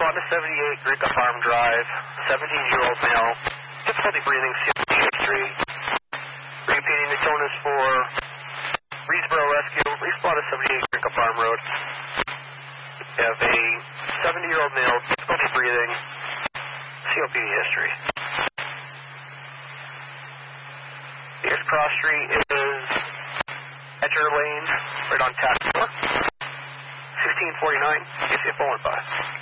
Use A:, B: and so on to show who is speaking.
A: Respond to 78 Greencup Farm Drive, 17-year-old male, difficulty breathing, COPD history. Repeating the tone is for Reedsboro Rescue, respond to 78 Greencup Farm Road. We have a 70-year-old male, difficulty breathing, COPD history. Nearest cross street is Edger Lane, right on Tack 4. 1649, KCF 115.